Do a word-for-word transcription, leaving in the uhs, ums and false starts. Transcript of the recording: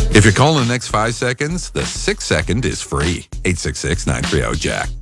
If you're calling the next five seconds, the sixth second is free. eight six six, nine three zero, Jack.